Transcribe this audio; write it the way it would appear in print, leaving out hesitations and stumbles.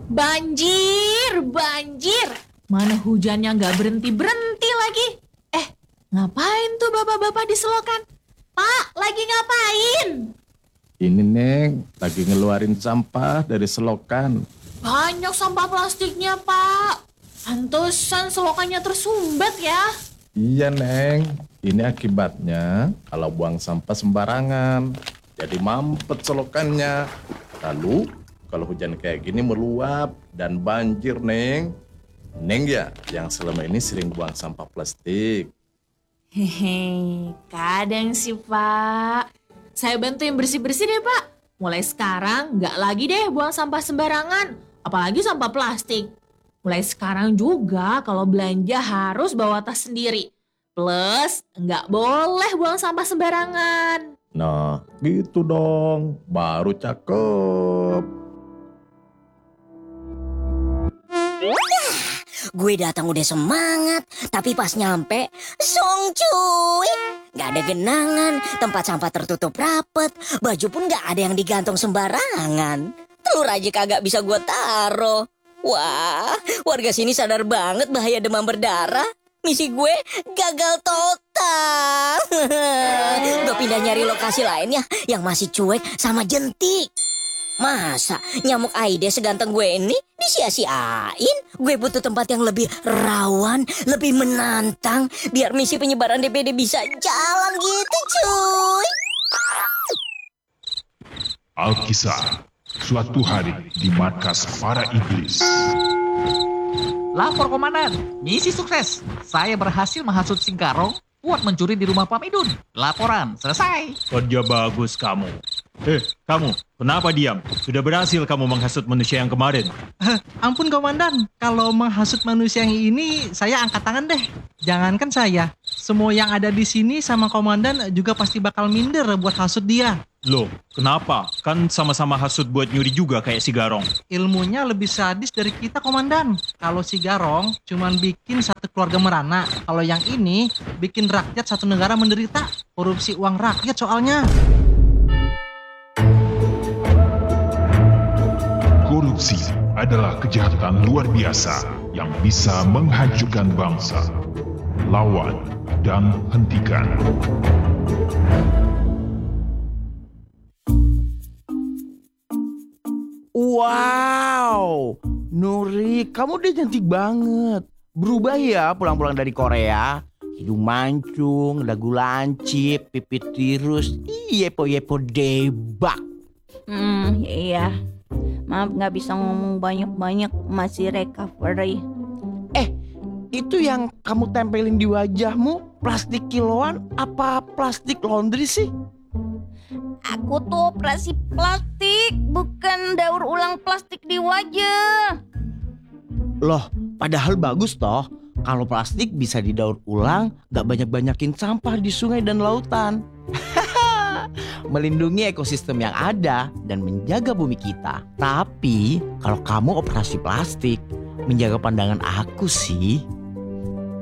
Banjir, banjir. Mana hujannya nggak berhenti-berhenti lagi. Ngapain tuh bapak-bapak di selokan? Pak, lagi ngapain? Ini Neng, lagi ngeluarin sampah dari selokan. Banyak sampah plastiknya, Pak. Pantesan selokannya tersumbat ya. Iya Neng, ini akibatnya kalau buang sampah sembarangan. Jadi mampet selokannya. Lalu kalau hujan kayak gini meluap dan banjir Neng. Neng ya yang selama ini sering buang sampah plastik. Hehe, kadang sih Pak. Saya bantuin bersih-bersih deh Pak. Mulai sekarang nggak lagi deh buang sampah sembarangan. Apalagi sampah plastik. Mulai sekarang juga kalau belanja harus bawa tas sendiri. Plus nggak boleh buang sampah sembarangan. Nah gitu dong, baru cakep. Gue datang udah semangat, tapi pas nyampe, song cuy. Gak ada genangan, tempat sampah tertutup rapet, baju pun gak ada yang digantung sembarangan. Telur aja kagak bisa gue taro. Wah, warga sini sadar banget bahaya demam berdarah. Misi gue gagal total. Gue pindah nyari lokasi lain ya, yang masih cuek sama jentik. Masa nyamuk Aedes seganteng gue ini disia-siain? Gue butuh tempat yang lebih rawan, lebih menantang, biar misi penyebaran DPD bisa jalan gitu cuy. Alkisah, suatu hari di markas para iblis. Lapor komandan, misi sukses. Saya berhasil menghasut si Garong buat mencuri di rumah Pak Midun. Laporan selesai. Kerja bagus kamu. Kamu, kenapa diam? Sudah berhasil kamu menghasut manusia yang kemarin. Ampun komandan, kalau menghasut manusia yang ini saya angkat tangan deh. Jangankan saya, semua yang ada di sini sama komandan juga pasti bakal minder buat hasut dia. Loh, kenapa? Kan sama-sama hasut buat nyuri juga kayak si Garong. Ilmunya lebih sadis dari kita komandan. Kalau si Garong cuman bikin satu keluarga merana. Kalau yang ini bikin rakyat satu negara menderita. Korupsi uang rakyat soalnya. Korupsi adalah kejahatan luar biasa yang bisa menghancurkan bangsa. Lawan dan hentikan. Wow, Nuri, kamu udah cantik banget. Berubah ya pulang-pulang dari Korea. Hidung mancung, dagu lancip, pipi tirus, yepo-yepo debak. Iya. Maaf gak bisa ngomong banyak-banyak, masih recovery. Itu yang kamu tempelin di wajahmu plastik kiloan apa plastik laundry sih? Aku tuh operasi plastik, bukan daur ulang plastik di wajah. Loh, padahal bagus toh. Kalau plastik bisa didaur ulang, gak banyak-banyakin sampah di sungai dan lautan. Melindungi ekosistem yang ada dan menjaga bumi kita. Tapi kalau kamu operasi plastik, menjaga pandangan aku sih.